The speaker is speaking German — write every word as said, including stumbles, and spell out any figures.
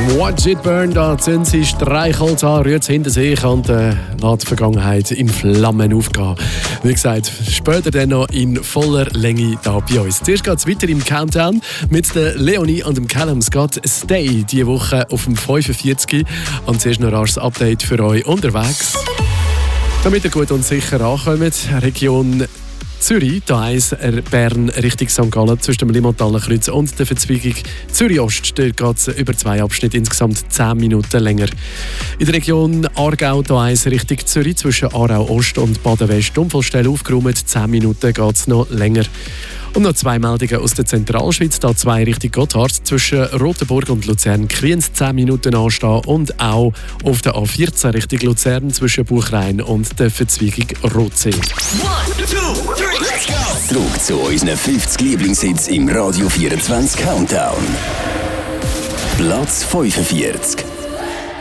Watch it burn, da zünden sie Streichholz an, rührt es hinter sich und äh, lässt die Vergangenheit in Flammen aufgehen. Wie gesagt, später dann noch in voller Länge da bei uns. Zuerst geht es weiter im Countdown mit der Leonie und dem Callum Scott. Stay diese Woche auf dem fünfundvierzig. Und zuerst noch ein rasch Update für euch unterwegs. Damit ihr gut und sicher ankommt, Region Zürich, da eins Bern Richtung Sankt Gallen zwischen dem Limmontaler-Kreuz und der Verzweigung Zürich-Ost. Dort geht es über zwei Abschnitte, insgesamt zehn Minuten länger. In der Region Aargau, da eins Richtung Zürich zwischen Aarau-Ost und Baden-West. Unfallstelle aufgeräumt, zehn Minuten geht es noch länger. Und noch zwei Meldungen aus der Zentralschweiz, da zwei Richtung Gotthard zwischen Rotenburg und Luzern, Kriens zehn Minuten anstehen und auch auf der A vierzehn Richtung Luzern zwischen Buchrein und der Verzweigung Rotsee. Zurück zu unseren fünfzig Lieblingshits im Radio vierundzwanzig Countdown. Platz fünfundvierzig.